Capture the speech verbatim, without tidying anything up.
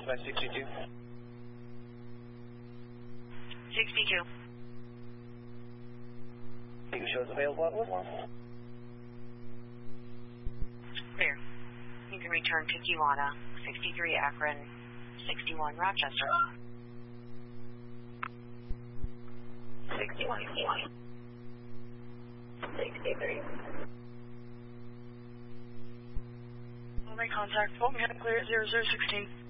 by sixty-two. sixty-two. You shows available at Woodlawn. Clear. You can return to Kiwana, sixty-three Akron, sixty-one Rochester. sixty-one, sixty-three. All right, contact Fulton Head clear at zero zero sixteen.